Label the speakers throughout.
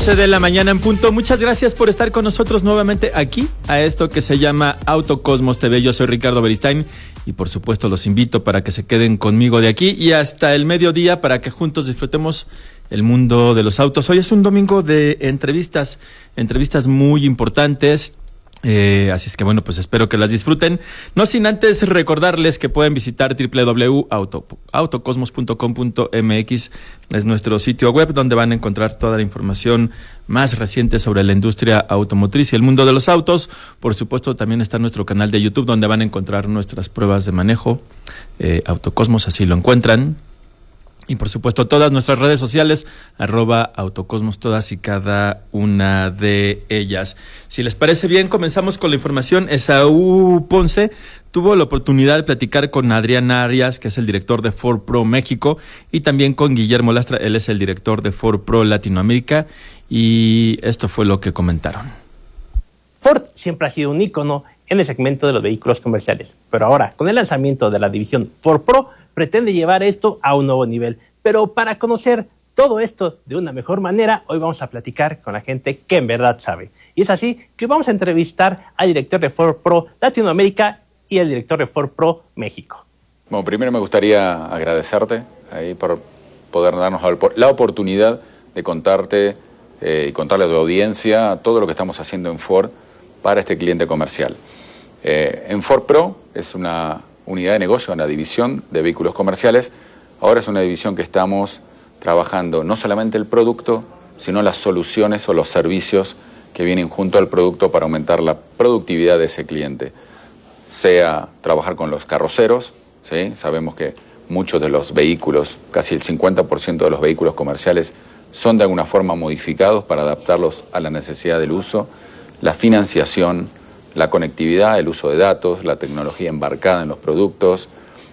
Speaker 1: 11 de la mañana en punto. Muchas gracias por estar con nosotros nuevamente aquí a esto que se llama Autocosmos TV. Yo soy Ricardo Beristain y por supuesto los invito para que se queden conmigo de aquí y hasta el mediodía para que juntos disfrutemos el mundo de los autos. Hoy es un domingo de entrevistas muy importantes. Así es que bueno, pues espero que las disfruten. No sin antes recordarles que pueden visitar www.autocosmos.com.mx. Es nuestro sitio web donde van a encontrar toda la información más reciente sobre la industria automotriz y el mundo de los autos. Por supuesto, también está nuestro canal de YouTube donde van a encontrar nuestras pruebas de manejo. Autocosmos, así lo encuentran. Y por supuesto todas nuestras redes sociales, @autocosmos, todas y cada una de ellas. Si les parece bien, comenzamos con la información. Esaú Ponce tuvo la oportunidad de platicar con Adrián Arias, que es el director de Ford Pro México, y también con Guillermo Lastra, él es el director de Ford Pro Latinoamérica, y esto fue lo que comentaron.
Speaker 2: Ford siempre ha sido un ícono en el segmento de los vehículos comerciales, pero ahora, con el lanzamiento de la división Ford Pro, pretende llevar esto a un nuevo nivel. Pero para conocer todo esto de una mejor manera, hoy vamos a platicar con la gente que en verdad sabe. Y es así que vamos a entrevistar al director de Ford Pro Latinoamérica y al director de Ford Pro México.
Speaker 3: Bueno, primero me gustaría agradecerte ahí por poder darnos la oportunidad de contarte y contarle a tu audiencia todo lo que estamos haciendo en Ford para este cliente comercial. En Ford Pro es una unidad de negocio, una división de vehículos comerciales. Ahora es una división que estamos trabajando no solamente el producto, sino las soluciones o los servicios que vienen junto al producto para aumentar la productividad de ese cliente. Sea trabajar con los carroceros, ¿sí? Sabemos que muchos de los vehículos, casi el 50% de los vehículos comerciales, son de alguna forma modificados para adaptarlos a la necesidad del uso, la financiación, la conectividad, el uso de datos, la tecnología embarcada en los productos,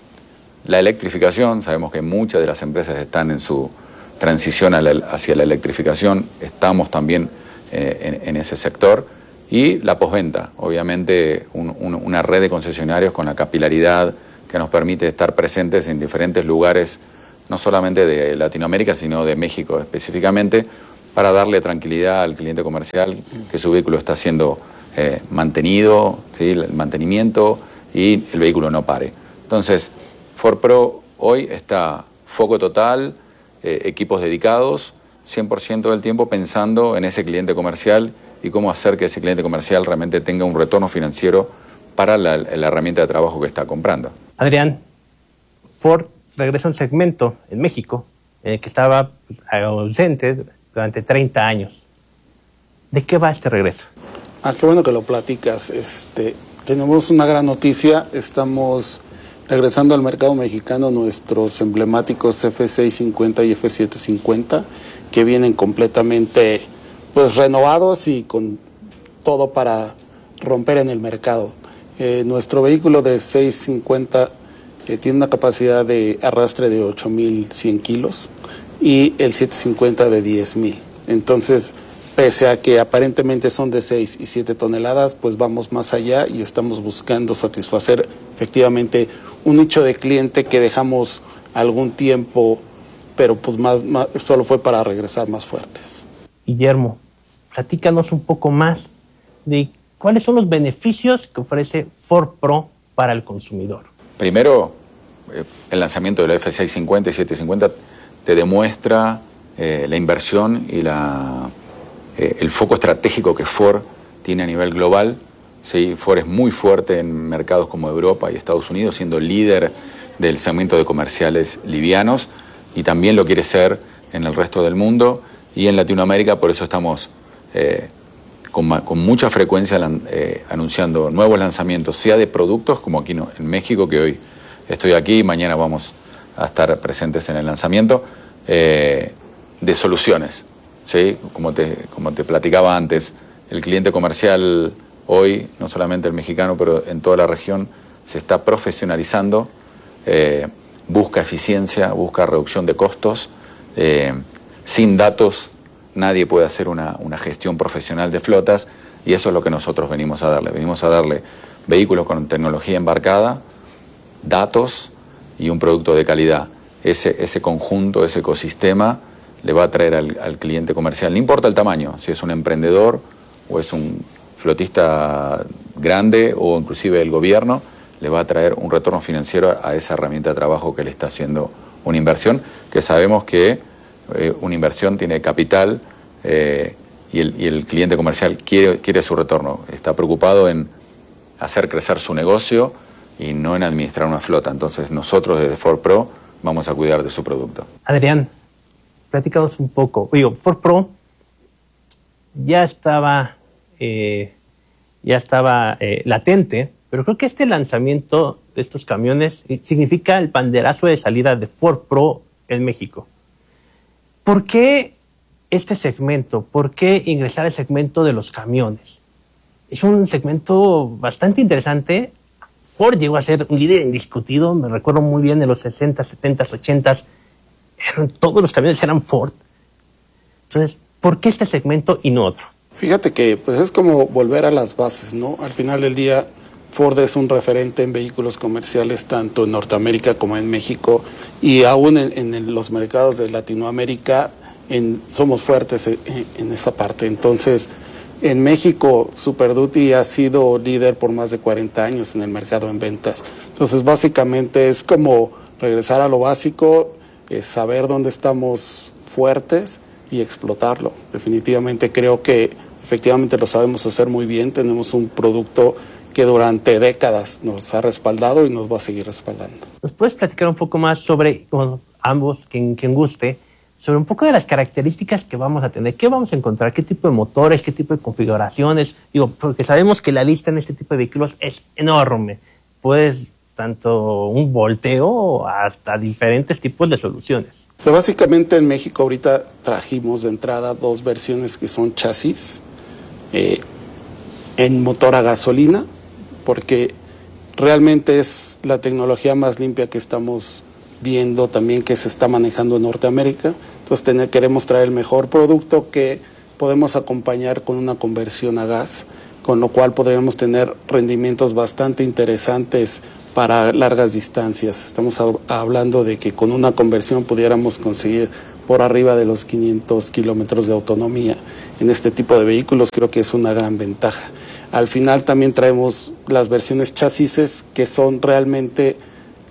Speaker 3: la electrificación. Sabemos que muchas de las empresas están en su transición hacia la electrificación, estamos también en ese sector, y la postventa, obviamente una red de concesionarios con la capilaridad que nos permite estar presentes en diferentes lugares, no solamente de Latinoamérica, sino de México específicamente, para darle tranquilidad al cliente comercial que su vehículo está siendo mantenido, ¿sí? El mantenimiento y el vehículo no pare. Entonces, Ford Pro hoy está foco total, equipos dedicados, 100% del tiempo pensando en ese cliente comercial y cómo hacer que ese cliente comercial realmente tenga un retorno financiero para la herramienta de trabajo que está comprando.
Speaker 2: Adrián, Ford regresa a un segmento en México que estaba ausente durante 30 años. ¿De qué va este regreso?
Speaker 4: Qué bueno que lo platicas. Tenemos una gran noticia. Estamos regresando al mercado mexicano nuestros emblemáticos F650 y F750, que vienen completamente renovados y con todo para romper en el mercado. Nuestro vehículo de 650 tiene una capacidad de arrastre de 8,100 kilos y el 750 de 10,000. Entonces, pese a que aparentemente son de 6 y 7 toneladas, pues vamos más allá y estamos buscando satisfacer efectivamente un nicho de cliente que dejamos algún tiempo, pero pues solo fue para regresar más fuertes.
Speaker 2: Guillermo, platícanos un poco más de cuáles son los beneficios que ofrece Ford Pro para el consumidor.
Speaker 3: Primero, el lanzamiento de la F650 y 750 te demuestra la inversión y el foco estratégico que Ford tiene a nivel global. ¿Sí? Ford es muy fuerte en mercados como Europa y Estados Unidos, siendo líder del segmento de comerciales livianos, y también lo quiere ser en el resto del mundo y en Latinoamérica. Por eso estamos con mucha frecuencia anunciando nuevos lanzamientos, sea de productos como aquí en México, que hoy estoy aquí y mañana vamos a estar presentes en el lanzamiento, de soluciones. ¿Sí? Como te platicaba antes, el cliente comercial hoy, no solamente el mexicano, pero en toda la región, se está profesionalizando, busca eficiencia, busca reducción de costos. Sin datos nadie puede hacer una gestión profesional de flotas, y eso es lo que nosotros venimos a darle. Venimos a darle vehículos con tecnología embarcada, datos y un producto de calidad. Ese conjunto, ese ecosistema le va a traer al cliente comercial, no importa el tamaño, si es un emprendedor o es un flotista grande o inclusive el gobierno, le va a traer un retorno financiero a esa herramienta de trabajo que le está haciendo una inversión, que sabemos que una inversión tiene capital y el cliente comercial quiere su retorno, está preocupado en hacer crecer su negocio y no en administrar una flota. Entonces nosotros desde Ford Pro vamos a cuidar de su producto.
Speaker 2: Adrián, platícanos un poco. Ford Pro ya estaba latente, pero creo que este lanzamiento de estos camiones significa el banderazo de salida de Ford Pro en México. ¿Por qué este segmento? ¿Por qué ingresar al segmento de los camiones? Es un segmento bastante interesante. Ford llegó a ser un líder indiscutido. Me recuerdo muy bien en los 60, 70, 80. Todos los camiones eran Ford. Entonces, ¿por qué este segmento y no otro?
Speaker 4: Fíjate que pues es como volver a las bases, ¿no? Al final del día, Ford es un referente en vehículos comerciales tanto en Norteamérica como en México, y aún en los mercados de Latinoamérica somos fuertes en esa parte. Entonces, en México, Super Duty ha sido líder por más de 40 años en el mercado en ventas. Entonces, básicamente es como regresar a lo básico, saber dónde estamos fuertes y explotarlo. Definitivamente creo que efectivamente lo sabemos hacer muy bien. Tenemos un producto que durante décadas nos ha respaldado y nos va a seguir respaldando.
Speaker 2: ¿Nos puedes platicar un poco más sobre, ambos, quien guste, sobre un poco de las características que vamos a tener? ¿Qué vamos a encontrar? ¿Qué tipo de motores? ¿Qué tipo de configuraciones? Porque sabemos que la lista en este tipo de vehículos es enorme. Puedes tanto un volteo hasta diferentes tipos de soluciones.
Speaker 4: O sea, básicamente en México ahorita trajimos de entrada 2 versiones que son chasis en motor a gasolina, porque realmente es la tecnología más limpia que estamos viendo también que se está manejando en Norteamérica. Entonces queremos traer el mejor producto que podemos acompañar con una conversión a gas, con lo cual podríamos tener rendimientos bastante interesantes para largas distancias. Estamos hablando de que con una conversión pudiéramos conseguir por arriba de los 500 kilómetros de autonomía. En este tipo de vehículos creo que es una gran ventaja. Al final también traemos las versiones chasis que son realmente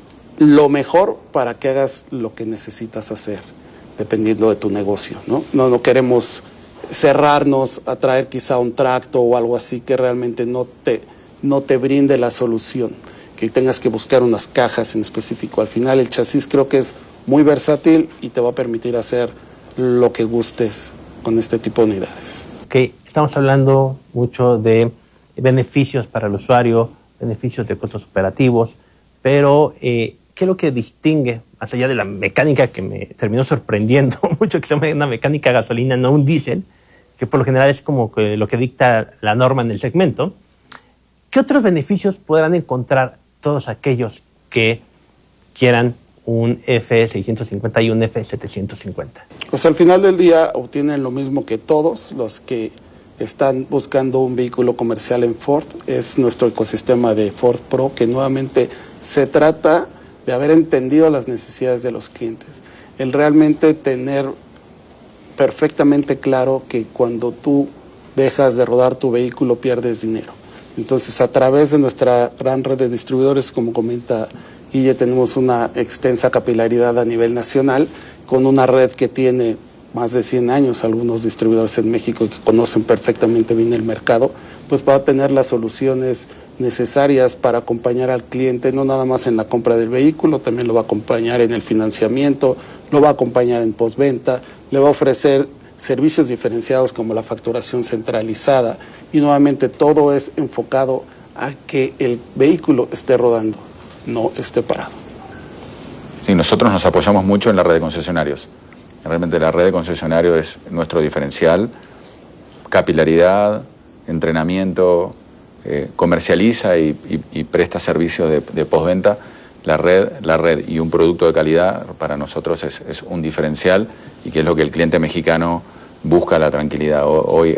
Speaker 4: lo mejor para que hagas lo que necesitas hacer, dependiendo de tu negocio, ¿no? No queremos cerrarnos a traer quizá un tracto o algo así que realmente no te brinde la solución, que tengas que buscar unas cajas en específico. Al final el chasis creo que es muy versátil y te va a permitir hacer lo que gustes con este tipo de unidades.
Speaker 2: Okay. Estamos hablando mucho de beneficios para el usuario, beneficios de costos operativos, pero ¿qué es lo que distingue, más allá de la mecánica que me terminó sorprendiendo mucho, que sea una mecánica a gasolina, no un diésel, que por lo general es como que lo que dicta la norma en el segmento? ¿Qué otros beneficios podrán encontrar todos aquellos que quieran un F650 y un F750?
Speaker 4: Pues al final del día obtienen lo mismo que todos los que están buscando un vehículo comercial en Ford. Es nuestro ecosistema de Ford Pro, que nuevamente se trata de haber entendido las necesidades de los clientes. El realmente tener perfectamente claro que cuando tú dejas de rodar tu vehículo pierdes dinero. Entonces, a través de nuestra gran red de distribuidores, como comenta Guille, tenemos una extensa capilaridad a nivel nacional, con una red que tiene más de 100 años, algunos distribuidores en México que conocen perfectamente bien el mercado, pues va a tener las soluciones necesarias para acompañar al cliente, no nada más en la compra del vehículo, también lo va a acompañar en el financiamiento, lo va a acompañar en postventa, le va a ofrecer servicios diferenciados como la facturación centralizada, y nuevamente todo es enfocado a que el vehículo esté rodando, no esté parado.
Speaker 3: Sí, nosotros nos apoyamos mucho en la red de concesionarios. Realmente la red de concesionarios es nuestro diferencial, capilaridad, entrenamiento, comercializa y presta servicios de postventa. La red y un producto de calidad para nosotros es un diferencial, y que es lo que el cliente mexicano busca, la tranquilidad. Hoy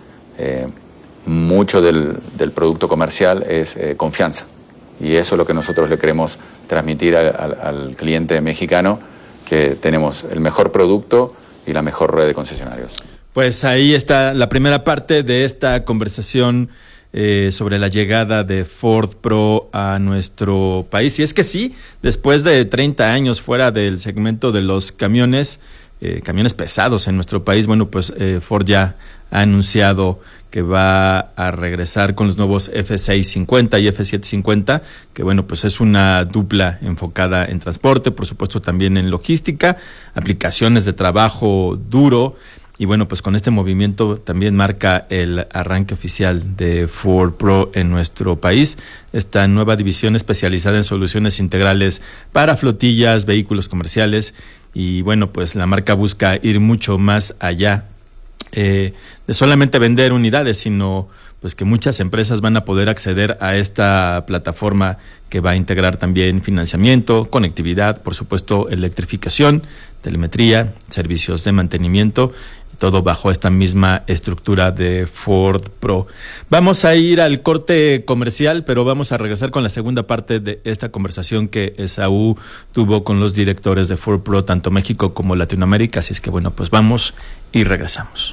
Speaker 3: mucho del producto comercial es confianza, y eso es lo que nosotros le queremos transmitir al cliente mexicano, que tenemos el mejor producto y la mejor red de concesionarios.
Speaker 1: Pues ahí está la primera parte de esta conversación sobre la llegada de Ford Pro a nuestro país. Y es que sí, después de 30 años fuera del segmento de los camiones pesados en nuestro país, bueno, pues Ford ya ha anunciado que va a regresar con los nuevos F650 y F750, que bueno, pues es una dupla enfocada en transporte, por supuesto también en logística, aplicaciones de trabajo duro. Y bueno, pues con este movimiento también marca el arranque oficial de Ford Pro en nuestro país, esta nueva división especializada en soluciones integrales para flotillas, vehículos comerciales. Y bueno, pues la marca busca ir mucho más allá de solamente vender unidades, sino pues que muchas empresas van a poder acceder a esta plataforma que va a integrar también financiamiento, conectividad, por supuesto electrificación, telemetría, servicios de mantenimiento, todo bajo esta misma estructura de Ford Pro. Vamos a ir al corte comercial, pero vamos a regresar con la segunda parte de esta conversación que Esaú tuvo con los directores de Ford Pro, tanto México como Latinoamérica. Así es que bueno, pues vamos y regresamos.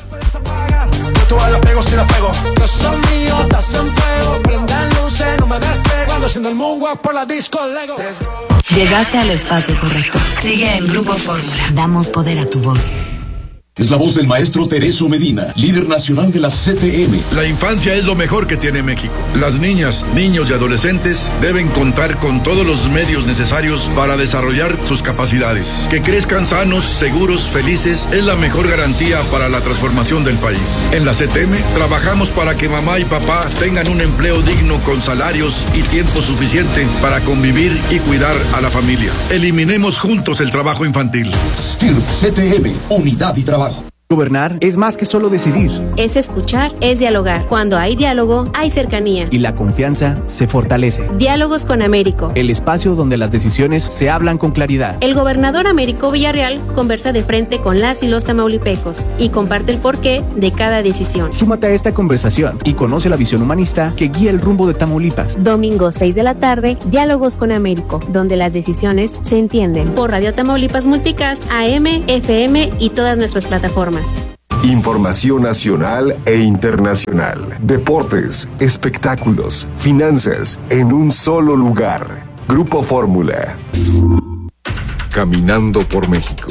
Speaker 5: Llegaste al espacio correcto. Sigue en Grupo Fórmula. Damos poder a tu voz.
Speaker 6: Es la voz del maestro Tereso Medina, líder nacional de la CTM.
Speaker 7: La infancia es lo mejor que tiene México. Las niñas, niños y adolescentes deben contar con todos los medios necesarios para desarrollar sus capacidades. Que crezcan sanos, seguros, felices es la mejor garantía para la transformación del país. En la CTM trabajamos para que mamá y papá tengan un empleo digno con salarios y tiempo suficiente para convivir y cuidar a la familia. Eliminemos juntos el trabajo infantil.
Speaker 6: STIRT CTM, unidad y trabajo.
Speaker 8: Gobernar es más que solo decidir.
Speaker 9: Es escuchar, es dialogar. Cuando hay diálogo, hay cercanía.
Speaker 8: Y la confianza se fortalece.
Speaker 9: Diálogos con Américo.
Speaker 8: El espacio donde las decisiones se hablan con claridad.
Speaker 9: El gobernador Américo Villarreal conversa de frente con las y los tamaulipecos y comparte el porqué de cada decisión.
Speaker 8: Súmate a esta conversación y conoce la visión humanista que guía el rumbo de Tamaulipas.
Speaker 9: Domingo 6 de la tarde, Diálogos con Américo, donde las decisiones se entienden. Por Radio Tamaulipas Multicast, AM, FM y todas nuestras plataformas.
Speaker 10: Información nacional e internacional, deportes, espectáculos, finanzas, en un solo lugar. Grupo Fórmula. Caminando por México.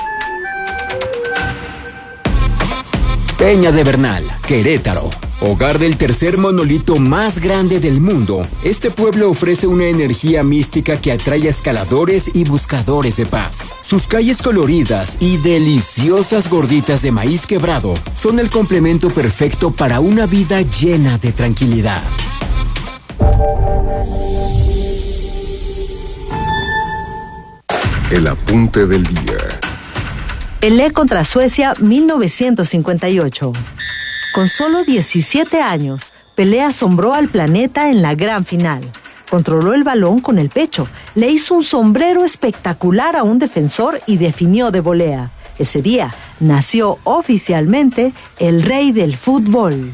Speaker 11: Peña de Bernal, Querétaro. Hogar del tercer monolito más grande del mundo, este pueblo ofrece una energía mística que atrae a escaladores y buscadores de paz. Sus calles coloridas y deliciosas gorditas de maíz quebrado son el complemento perfecto para una vida llena de tranquilidad.
Speaker 10: El apunte del día.
Speaker 12: Pelé contra Suecia 1958. Con solo 17 años, Pelé asombró al planeta en la gran final. Controló el balón con el pecho, le hizo un sombrero espectacular a un defensor y definió de volea. Ese día nació oficialmente el rey del fútbol.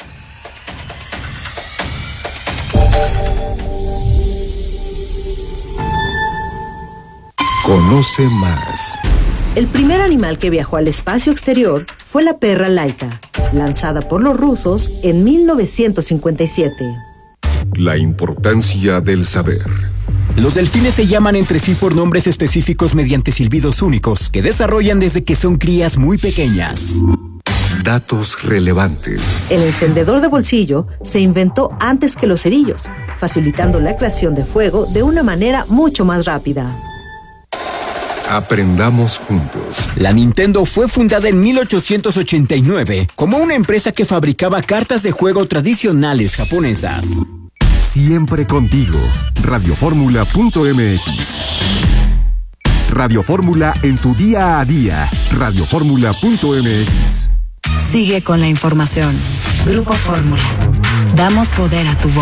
Speaker 10: Conoce más.
Speaker 12: El primer animal que viajó al espacio exterior fue la perra Laika, lanzada por los rusos en 1957.
Speaker 10: La importancia del saber.
Speaker 11: Los delfines se llaman entre sí por nombres específicos mediante silbidos únicos que desarrollan desde que son crías muy pequeñas.
Speaker 10: Datos relevantes.
Speaker 12: El encendedor de bolsillo se inventó antes que los cerillos, facilitando la creación de fuego de una manera mucho más rápida.
Speaker 10: Aprendamos juntos.
Speaker 11: La Nintendo fue fundada en 1889 como una empresa que fabricaba cartas de juego tradicionales japonesas.
Speaker 10: Siempre contigo. Radioformula.mx. Radio Fórmula en tu día a día. Radioformula.mx.
Speaker 5: Sigue con la información. Grupo Fórmula. Damos poder a tu voz.